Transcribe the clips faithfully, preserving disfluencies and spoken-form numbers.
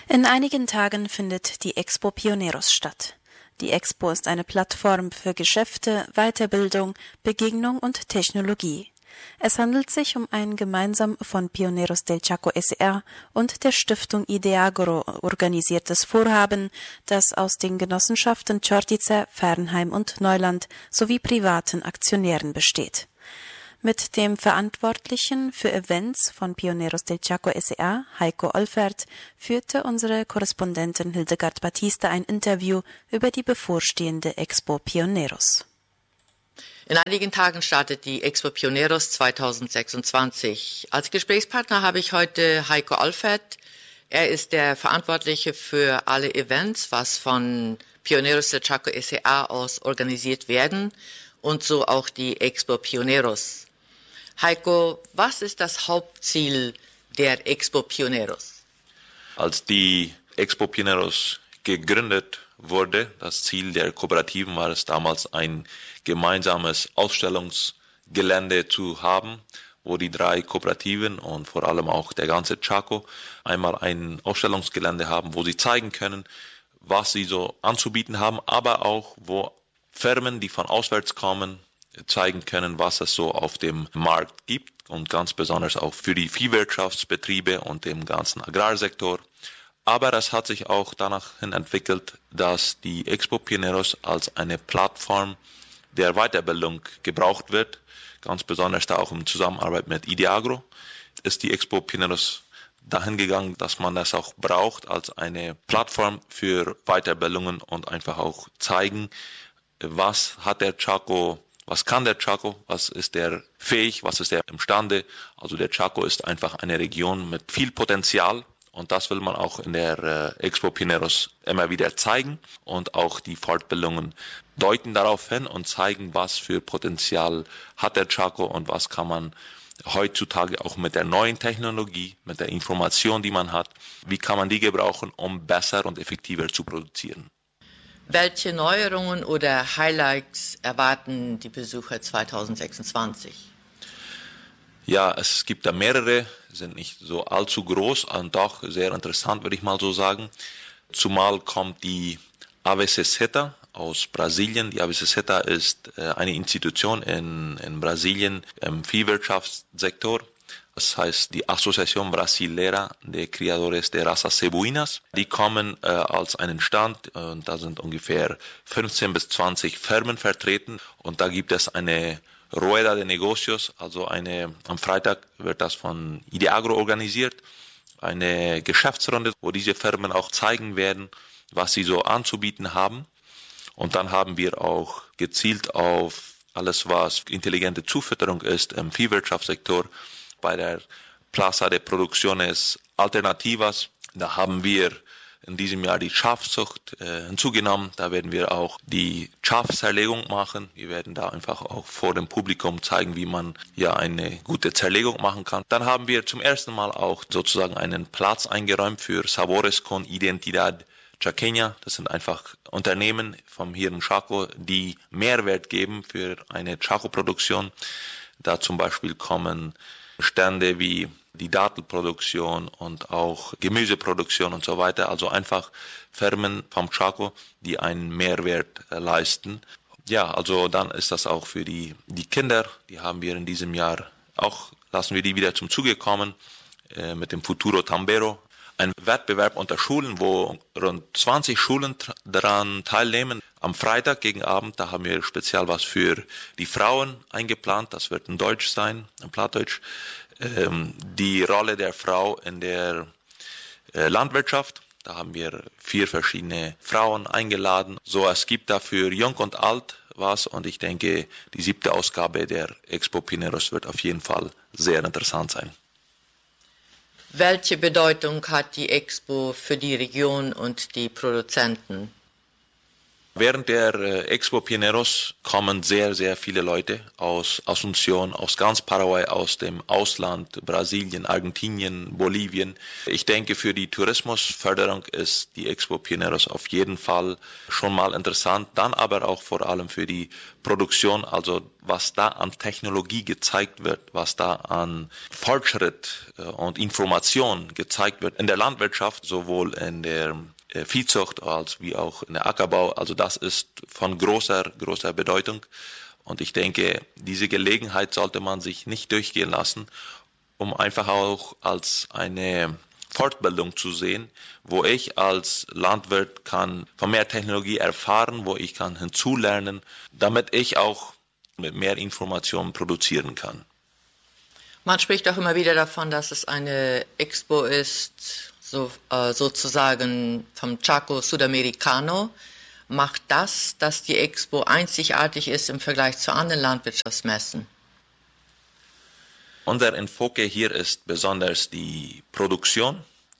In einigen Tagen findet die Expo Pioneros statt. Die Expo ist eine Plattform für Geschäfte, Weiterbildung, Begegnung und Technologie. Es handelt sich um ein gemeinsam von Pioneros del Chaco S R und der Stiftung Ideagro organisiertes Vorhaben, das aus den Genossenschaften Čortice, Fernheim und Neuland sowie privaten Aktionären besteht. Mit dem Verantwortlichen für Events von Pioneros del Chaco S R, Heiko Olfert, führte unsere Korrespondentin Hildegard Batista ein Interview über die bevorstehende Expo Pioneros. In einigen Tagen startet die Expo Pioneros zweitausendsechsundzwanzig. Als Gesprächspartner habe ich heute Heiko Olfert. Er ist der Verantwortliche für alle Events, was von Pioneros del Chaco S R aus organisiert werden und so auch die Expo Pioneros. Heiko, was ist das Hauptziel der Expo Pioneros? Als die Expo Pioneros gegründet wurde, das Ziel der Kooperativen war es damals, ein gemeinsames Ausstellungsgelände zu haben, wo die drei Kooperativen und vor allem auch der ganze Chaco einmal ein Ausstellungsgelände haben, wo sie zeigen können, was sie so anzubieten haben, aber auch wo Firmen, die von auswärts kommen, zeigen können, was es so auf dem Markt gibt und ganz besonders auch für die Viehwirtschaftsbetriebe und den ganzen Agrarsektor. Aber es hat sich auch danach hin entwickelt, dass die Expo Pioneros als eine Plattform der Weiterbildung gebraucht wird, ganz besonders da auch in Zusammenarbeit mit Ideagro ist die Expo Pioneros dahin gegangen, dass man das auch braucht als eine Plattform für Weiterbildungen und einfach auch zeigen, was hat der Chaco, was kann der Chaco, was ist der fähig, was ist der imstande. Also der Chaco ist einfach eine Region mit viel Potenzial. Und das will man auch in der äh, Expo Pioneros immer wieder zeigen und auch die Fortbildungen deuten darauf hin und zeigen, was für Potenzial hat der Chaco und was kann man heutzutage auch mit der neuen Technologie, mit der Information, die man hat, wie kann man die gebrauchen, um besser und effektiver zu produzieren. Welche Neuerungen oder Highlights erwarten die Besucher zweitausendsechsundzwanzig? Ja, es gibt da mehrere, sind nicht so allzu groß und doch sehr interessant, würde ich mal so sagen. Zumal kommt die AVCZ aus Brasilien. Die AVCZ ist eine Institution in, in Brasilien im Viehwirtschaftssektor. Das heißt die Asociación Brasilera de Criadores de Razas Cebuinas. Die kommen äh, als einen Stand und da sind ungefähr fünfzehn bis zwanzig Firmen vertreten und da gibt es eine Rueda de Negocios, also eine, am Freitag wird das von Ideagro organisiert, eine Geschäftsrunde, wo diese Firmen auch zeigen werden, was sie so anzubieten haben. Und dann haben wir auch gezielt auf alles, was intelligente Zufütterung ist im Viehwirtschaftssektor, bei der Plaza de Producciones Alternativas. Da haben wir in diesem Jahr die Schafzucht äh, hinzugenommen. Da werden wir auch die Schafzerlegung machen. Wir werden da einfach auch vor dem Publikum zeigen, wie man ja eine gute Zerlegung machen kann. Dann haben wir zum ersten Mal auch sozusagen einen Platz eingeräumt für Sabores con Identidad Chaqueña. Das sind einfach Unternehmen vom hier im Chaco, die Mehrwert geben für eine Chaco-Produktion. Da zum Beispiel kommen Stände wie die Dattelproduktion und auch Gemüseproduktion und so weiter. Also einfach Firmen vom Chaco, die einen Mehrwert äh, leisten. Ja, also dann ist das auch für die, die Kinder, die haben wir in diesem Jahr auch, lassen wir die wieder zum Zuge kommen äh, mit dem Futuro Tambero. Ein Wettbewerb unter Schulen, wo rund zwanzig Schulen tra- daran teilnehmen. Am Freitag gegen Abend, da haben wir speziell was für die Frauen eingeplant. Das wird in Deutsch sein, in Plattdeutsch. Ähm, die Rolle der Frau in der äh, Landwirtschaft. Da haben wir vier verschiedene Frauen eingeladen. So, es gibt dafür Jung und Alt was. Und ich denke, die siebte Ausgabe der Expo Pioneros wird auf jeden Fall sehr interessant sein. Welche Bedeutung hat die Expo für die Region und die Produzenten? Während der äh, Expo Pioneros kommen sehr, sehr viele Leute aus Asunción, aus ganz Paraguay, aus dem Ausland, Brasilien, Argentinien, Bolivien. Ich denke, für die Tourismusförderung ist die Expo Pioneros auf jeden Fall schon mal interessant, dann aber auch vor allem für die Produktion, also was da an Technologie gezeigt wird, was da an Fortschritt äh, und Information gezeigt wird in der Landwirtschaft, sowohl in der Viehzucht als wie auch in der Ackerbau. Also das ist von großer, großer Bedeutung. Und ich denke, diese Gelegenheit sollte man sich nicht durchgehen lassen, um einfach auch als eine Fortbildung zu sehen, wo ich als Landwirt kann von mehr Technologie erfahren, wo ich kann hinzulernen, damit ich auch mit mehr Informationen produzieren kann. Man spricht auch immer wieder davon, dass es eine Expo ist, so, äh, sozusagen vom Chaco Sudamericano. Macht das, dass die Expo einzigartig ist im Vergleich zu anderen Landwirtschaftsmessen? Unser Enfoque hier ist besonders die Produktion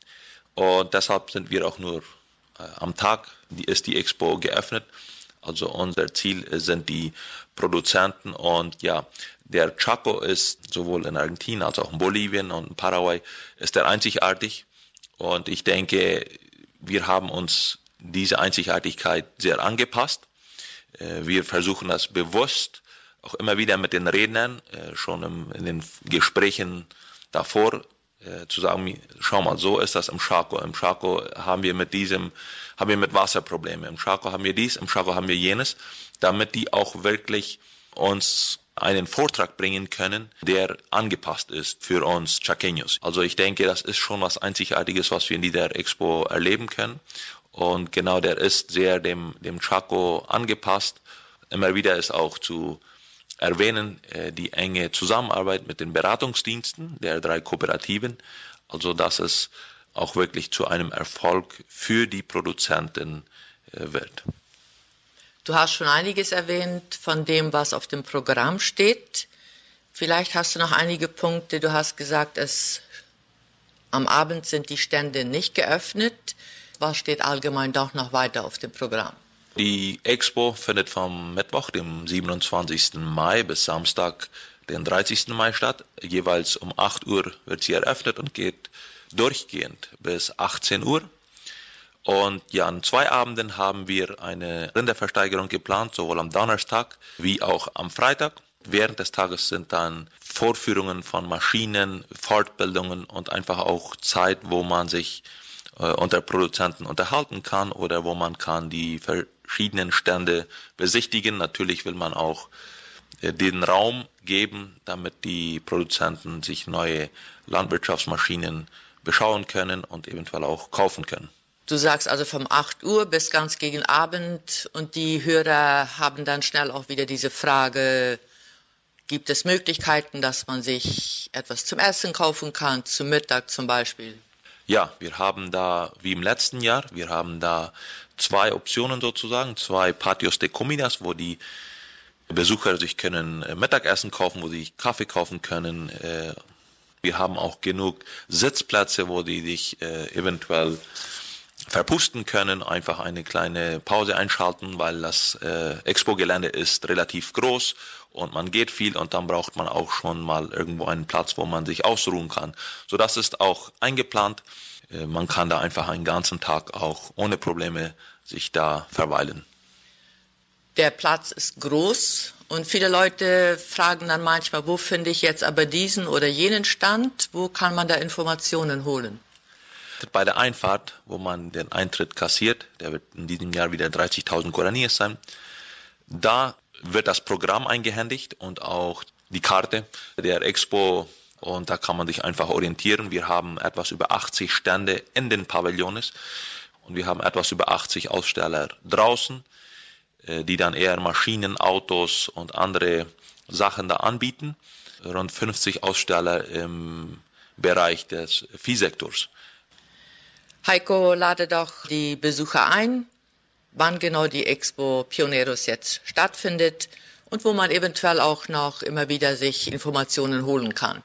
und deshalb sind wir auch nur äh, am Tag, die, ist die Expo geöffnet. Also unser Ziel sind die Produzenten und ja, der Chaco ist sowohl in Argentinien als auch in Bolivien und in Paraguay ist er einzigartig. Und ich denke, wir haben uns diese Einzigartigkeit sehr angepasst. Wir versuchen das bewusst, auch immer wieder mit den Rednern, schon in den Gesprächen davor, zu sagen, schau mal, so ist das im Chaco. Im Chaco haben wir mit diesem, haben wir mit Wasserprobleme. Im Chaco haben wir dies, im Chaco haben wir jenes, damit die auch wirklich uns einen Vortrag bringen können, der angepasst ist für uns Chaqueños. Also ich denke, das ist schon was Einzigartiges, was wir in dieser Expo erleben können. Und genau der ist sehr dem, dem Chaco angepasst. Immer wieder ist auch zu erwähnen die enge Zusammenarbeit mit den Beratungsdiensten der drei Kooperativen. Also dass es auch wirklich zu einem Erfolg für die Produzenten wird. Du hast schon einiges erwähnt von dem, was auf dem Programm steht. Vielleicht hast du noch einige Punkte. Du hast gesagt, es, am Abend sind die Stände nicht geöffnet. Was steht allgemein doch noch weiter auf dem Programm? Die Expo findet vom Mittwoch, dem siebenundzwanzigsten Mai bis Samstag, den dreißigsten Mai statt. Jeweils um acht Uhr wird sie eröffnet und geht durchgehend bis achtzehn Uhr. Und ja, an zwei Abenden haben wir eine Rinderversteigerung geplant, sowohl am Donnerstag wie auch am Freitag. Während des Tages sind dann Vorführungen von Maschinen, Fortbildungen und einfach auch Zeit, wo man sich äh, unter Produzenten unterhalten kann oder wo man kann die verschiedenen Stände besichtigen. Natürlich will man auch äh, den Raum geben, damit die Produzenten sich neue Landwirtschaftsmaschinen beschauen können und eventuell auch kaufen können. Du sagst also vom acht Uhr bis ganz gegen Abend und die Hörer haben dann schnell auch wieder diese Frage, gibt es Möglichkeiten, dass man sich etwas zum Essen kaufen kann, zum Mittag zum Beispiel? Ja, wir haben da, wie im letzten Jahr, wir haben da zwei Optionen sozusagen, zwei Patios de Comidas, wo die Besucher sich können Mittagessen kaufen, wo sie Kaffee kaufen können. Wir haben auch genug Sitzplätze, wo die sich eventuell verpusten können, einfach eine kleine Pause einschalten, weil das äh, Expo-Gelände ist relativ groß und man geht viel und dann braucht man auch schon mal irgendwo einen Platz, wo man sich ausruhen kann. So, das ist auch eingeplant. Äh, man kann da einfach einen ganzen Tag auch ohne Probleme sich da verweilen. Der Platz ist groß und viele Leute fragen dann manchmal, wo finde ich jetzt aber diesen oder jenen Stand? Wo kann man da Informationen holen? Bei der Einfahrt, wo man den Eintritt kassiert, der wird in diesem Jahr wieder dreißigtausend Guaraníes sein, da wird das Programm eingehändigt und auch die Karte der Expo und da kann man sich einfach orientieren. Wir haben etwas über achtzig Stände in den Pavillons und wir haben etwas über achtzig Aussteller draußen, die dann eher Maschinen, Autos und andere Sachen da anbieten. Rund fünfzig Aussteller im Bereich des Viehsektors. Heiko, lade doch die Besucher ein, wann genau die Expo Pioneros jetzt stattfindet und wo man eventuell auch noch immer wieder sich Informationen holen kann.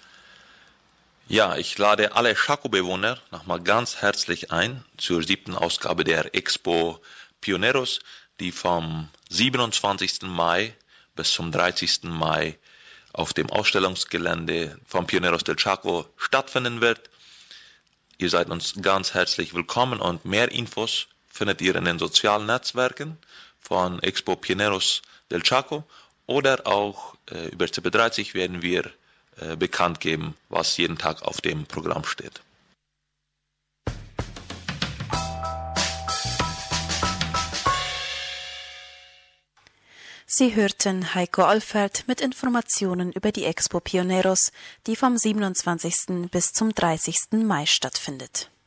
Ja, ich lade alle Chaco-Bewohner nochmal ganz herzlich ein zur siebten Ausgabe der Expo Pioneros, die vom siebenundzwanzigsten Mai bis zum dreißigsten Mai auf dem Ausstellungsgelände vom Pioneros del Chaco stattfinden wird. Ihr seid uns ganz herzlich willkommen und mehr Infos findet ihr in den sozialen Netzwerken von Expo Pioneros del Chaco oder auch äh, über C P dreißig werden wir äh, bekannt geben, was jeden Tag auf dem Programm steht. Sie hörten Heiko Olfert mit Informationen über die Expo Pioneros, die vom siebenundzwanzigsten bis zum dreißigsten Mai stattfindet.